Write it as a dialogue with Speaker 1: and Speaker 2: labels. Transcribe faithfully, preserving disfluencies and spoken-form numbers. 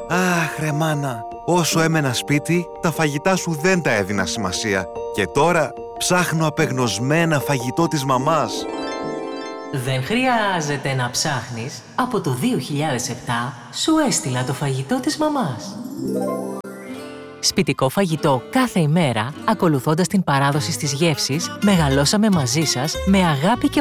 Speaker 1: Αχ, ρε μάνα, όσο έμενα σπίτι, τα φαγητά σου δεν τα έδινα σημασία. Και τώρα ψάχνω απεγνωσμένα φαγητό της μαμάς.
Speaker 2: Δεν χρειάζεται να ψάχνεις. Από το δύο χιλιάδες επτά σου έστειλα το φαγητό της μαμάς. Σπιτικό φαγητό κάθε ημέρα, ακολουθώντας την παράδοση στις γεύσεις, μεγαλώσαμε μαζί σας με αγάπη και